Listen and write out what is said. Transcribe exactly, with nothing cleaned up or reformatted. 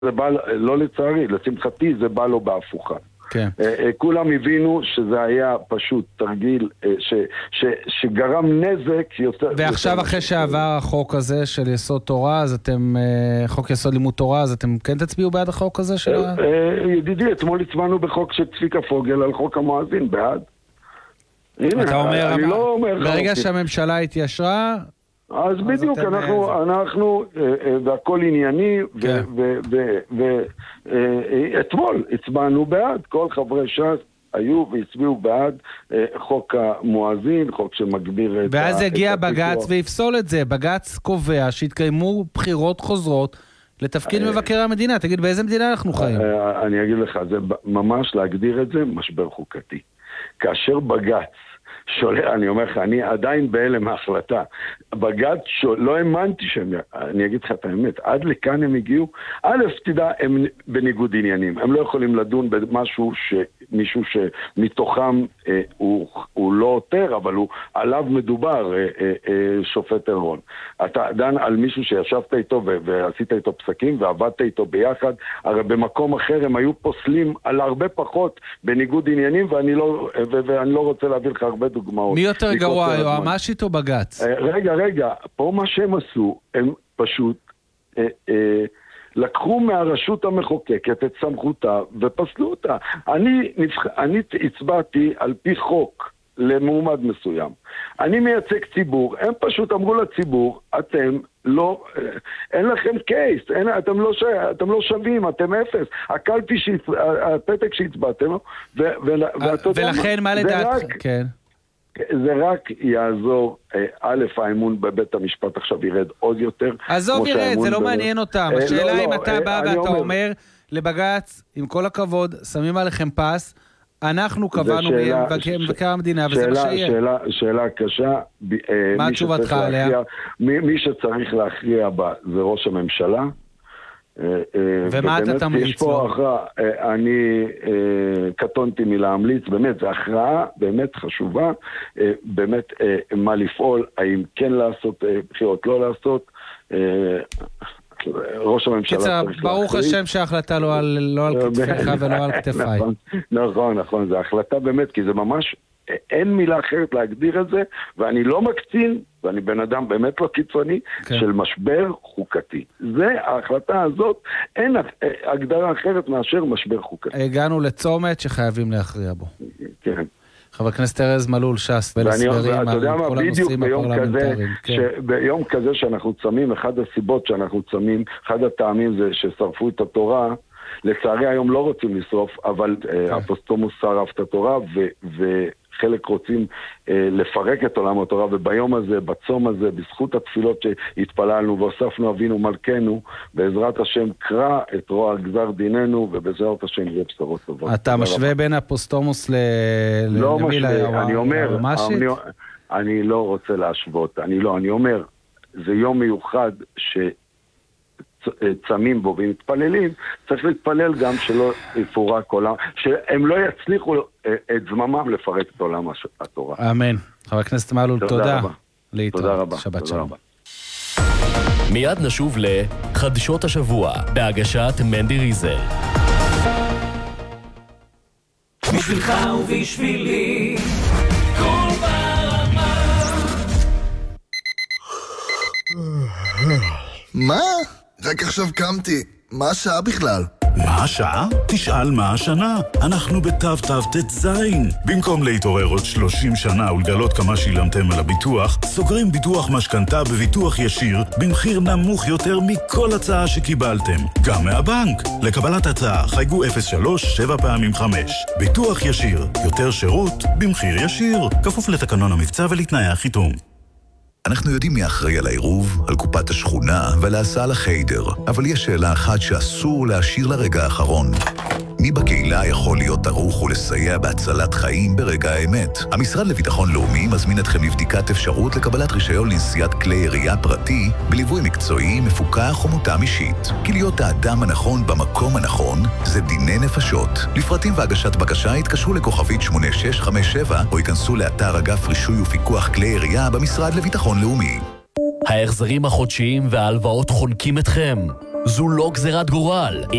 זה בא, לא לצערי, לשמחתי זה בא לו בהפוכה. כן. כולם הבינו שזה היה פשוט תרגיל ש, ש, שגרם נזק יותר... ועכשיו אחרי שעבר החוק הזה של יסוד תורה, אז אתם, חוק יסוד לימוד תורה, אז אתם כן תצביעו בעד החוק הזה? של... ידידי, אתמול הצבענו בחוק של צביקה פוגל על חוק המואזין, בעד. הנה, אתה אומר, אני לא אומר... ברגע שהממשלה התיישרה... אז בדיוק, אנחנו, אנחנו, והכל ענייני, ואתמול הצבענו בעד, כל חברי ש"ס היו והצביעו בעד חוק המואזין, חוק שמגביר את... ואז הגיע בג"ץ ויפסול את זה, בג"ץ קובע שהתקיימו בחירות חוזרות לתפקיד מבקר המדינה, תגיד באיזה מדינה אנחנו חיים? אני אגיד לך, זה ממש להגדיר את זה משבר חוקתי. כאשר בג"ץ שולה, אני אומר לך, אני עדיין בהלם ההחלטה. בג"ץ לא האמנתי שהם, אני אגיד לך את האמת, עד לכאן הם הגיעו. א', תדע, הם בניגוד עניינים. הם לא יכולים לדון במשהו שמישהו שמתוכם אה, הוא, הוא לא עותר, אבל הוא עליו מדובר, אה, אה, אה, שופט ערון. אתה דן על מישהו שישבת איתו ו- ועשית איתו פסקים ועבדת איתו ביחד, הרי במקום אחר הם היו פוסלים על הרבה פחות בניגוד עניינים, ואני לא, ו- ואני לא רוצה להביא לך הרבה דוגמאות. מי יותר גרוע, יועמ"שית או בג"ץ? רגע, רגע, פה מה שהם עשו, הם פשוט אה, אה, לקחו מהרשות המחוקקת את סמכותה ופסלו אותה. אני, נבח... אני הצבעתי על פי חוק למועמד מסוים. אני מייצג ציבור, הם פשוט אמרו לציבור, אתם לא, אין לכם קייס, אין, אתם, לא ש... אתם לא שווים, אתם אפס. הקלפי, שהצ... הפתק שהצבעתם, ו... ו... ולכן מה לדעת? כן. זה רק יעזור, א', האמון בבית המשפט עכשיו ירד עוד יותר. עזוב ירד, זה לא מעניין אותם. השאלה אם אתה בא ואתה אומר לבג"ץ, עם כל הכבוד, שמים עליכם פס, אנחנו קבענו מבקר המדינה, וזה מה שיהיה. שאלה קשה. מה תשובתך עליה? מי שצריך להכריע בה זה ראש הממשלה. ומה אתה תמליץ לו? אני קטונתי מלהמליץ, באמת, זו הכרעה באמת חשובה, באמת מה לפעול, האם כן לעשות בחירות, לא לעשות, ראש הממשלה צריך להחליט. ברוך השם שההחלטה לא על כתפיך ולא על כתפיי. נכון, נכון, זו החלטה באמת, כי זה ממש, אין מילה אחרת להגדיר את זה, ואני לא מקצין, ואני בן אדם באמת לא קיצוני, כן. של משבר חוקתי. זה, ההחלטה הזאת, אין הגדרה אחרת מאשר משבר חוקתי. הגענו לצומת שחייבים להכריע בו. כן. חבר הכנסת ארז מלול, ש"ס, ולסברים על כל הנושאים הפרלמנטריים. כן. ביום כזה שאנחנו צמים, אחד הסיבות שאנחנו צמים, אחד הטעמים זה ששרפו את התורה, לצערי היום לא רוצים לשרוף, אבל כן. אפוסטומוס שרף את התורה, ו... ו חלק רוצים אה, לפרק את עולם התורה, וביום הזה, בצום הזה, בזכות התפילות שהתפללנו והוספנו אבינו מלכנו, בעזרת השם קרא את רוע גזר דיננו, ובעזרת השם יהיה בשורות טובות. אתה משווה בין אפוסטומוס ל... לא משווה, אני אומר, אני, אני לא רוצה להשוות, אני לא, אני אומר, זה יום מיוחד ש... צמים בו ומתפללים, צריך להתפלל גם שלא יפורק עולם, שהם לא יצליחו את זממם לפרק את עולם התורה. אמן. חבר הכנסת מלול, תודה. תודה רבה. שבת שלום. מיד נשוב לחדשות השבוע, בהגשת מנדי ריזל. בשבילך ובשבילי כל ברמה. מה? רק עכשיו קמתי. מה השעה בכלל? מה השעה? תשאל מה השנה. אנחנו בתו תו תזין. במקום להתעורר עוד שלושים שנה ולגלות כמה שילמתם על הביטוח, סוגרים ביטוח משכנתה בביטוח ישיר במחיר נמוך יותר מכל הצעה שקיבלתם. גם מהבנק. לקבלת הצעה חייגו אפס שלוש שבע פעמים חמש. ביטוח ישיר. יותר שירות במחיר ישיר. כפוף לתקנון המבצע ולתנאי החיתום. אנחנו יודעים מי אחראי על העירוב, על קופת השכונה ועל ההסעה לחיידר, אבל יש שאלה אחת שאסור להשאיר לרגע האחרון. מי בקהילה יכול להיות ערוך ולסייע בהצלת חיים ברגע האמת? המשרד לביטחון לאומי מזמין אתכם לבדיקת אפשרות לקבלת רישיון לנסיעת כלי ירייה פרטי בליווי מקצועי, מפוקח ומותאם אישית. כי להיות האדם הנכון במקום הנכון זה דיני נפשות. לפרטים והגשת בקשה התקשרו לכוכבית שמונה שש חמש שבע או ייכנסו לאתר אגף רישוי ופיקוח כלי ירייה במשרד לביטחון לאומי. ההחזרים החודשיים וההלוואות חונקים אתכם. זו לא גזירת גורל.